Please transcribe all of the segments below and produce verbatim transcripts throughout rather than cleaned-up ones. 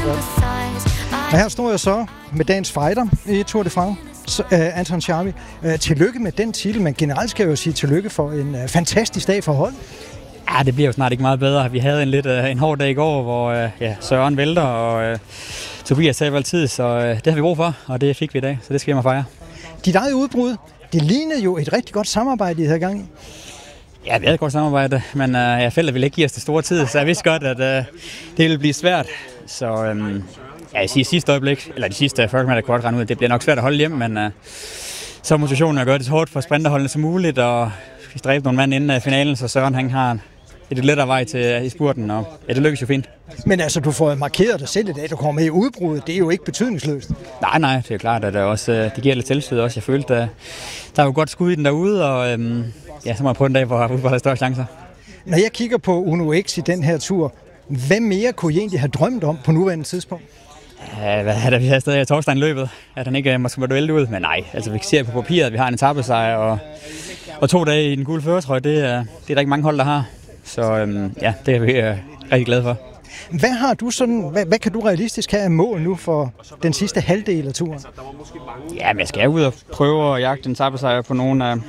godt. Og her står jeg så med dagens fighter i Tour de France, så, uh, Anton Charmi. Uh, tillykke med den titel, men generelt skal jeg jo sige tillykke for en uh, fantastisk dag for hold. Ja, det bliver jo snart ikke meget bedre. Vi havde en lidt uh, en hård dag i går, hvor uh, ja, Søren vælter, og uh, Tobias taber altid, så uh, det har vi brug for, og det fik vi i dag, så det skal jeg mig fejre. Dit eget udbrud, det lignede jo et rigtig godt samarbejde, I havde gang i. Ja, vi havde et godt samarbejde, men uh, ja, feltet ville ikke give os det store tid, så jeg vidste godt, at uh, det ville blive svært. Så um, ja, jeg siger sidste øjeblik, eller de sidste fyrre kilometer kort rende ud, det bliver nok svært at holde hjem, men uh, så er motivationen at gøre det så hårdt for sprinterholdene som muligt, og vi stræbte nogle mand inden finalen, så Søren han har et lettere vej til i spurten, og ja, det lykkes jo fint. Men altså, du får markeret dig selv i dag, du kommer med i udbruddet, det er jo ikke betydningsløst. Nej, nej, det er klart, at det, også, det giver lidt selvtillid også. Jeg følte, at der er jo godt skud i den derude, og øhm, ja, så må jeg prøve en dag, hvor jeg har større chancer. Når jeg kigger på Uno X i den her tur, hvad mere kunne I egentlig have drømt om på nuværende tidspunkt? Ja, hvad er det, vi har stadig Torstein løbet, at han ikke måske var duelt ud, men nej, altså vi ser på papiret, at vi har en etapesejr, og, og to dage i den gule førertrøje, det, det er der ikke mange hold, der har. Så øhm, ja, det er vi øh, rigtig glade for. Hvad har du sådan, hvad, hvad kan du realistisk have af mål nu for den sidste halvdel af turen? Ja, men jeg skal ud og prøve at jagte en etapesejr på nogle af,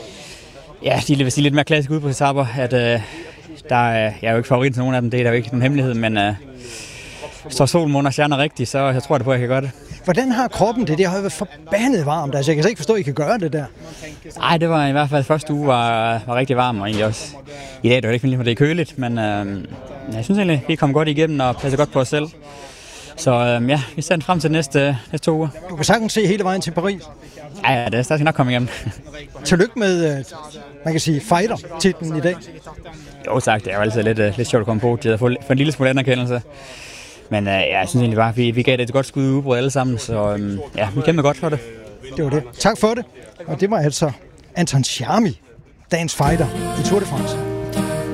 ja, de vil sige lidt mere klassiske udbrudsetapper, at øh, der er, jeg er jo ikke favorit til nogen af dem, det er der jo ikke nogen hemmelighed, men øh, står solen, måne og stjerner rigtigt, så jeg tror det på, at jeg kan gøre det. Hvordan har kroppen det? Det har jo været forbandet varmt, altså jeg kan slet ikke forstå, at I kan gøre det der. Nej, det var i hvert fald første uge var, var rigtig varm, og egentlig også i dag, det var ikke fordi, det er køligt, men øh, jeg synes egentlig, vi kom godt igennem og passer godt på os selv. Så øh, ja, vi ser frem til næste, næste to uger. Du kan sagtens se hele vejen til Paris. Ja, ja, det skal nok komme igennem. Tillykke med, øh, man kan sige, fighter-titlen i dag. Jo tak, det er jo altid lidt, uh, lidt sjovt at komme på, det er for, for en lille smule anerkendelse. Men uh, ja, jeg synes egentlig bare, at vi, vi gav det et godt skud i udbrud alle sammen, så um, ja, vi kæmper godt for det. Det var det. Tak for det. Og det var altså Anton Charmi, dagens fighter i Tour de France.